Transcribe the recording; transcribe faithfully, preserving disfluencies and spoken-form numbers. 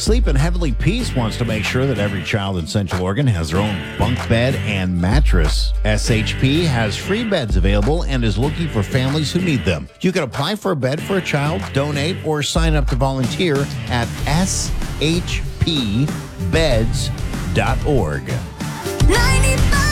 Sleep in Heavenly Peace wants to make sure that every child in Central Oregon has their own bunk bed and mattress. S H P has free beds available and is looking for families who need them. You can apply for a bed for a child, donate, or sign up to volunteer at s h p beds dot org. ninety-five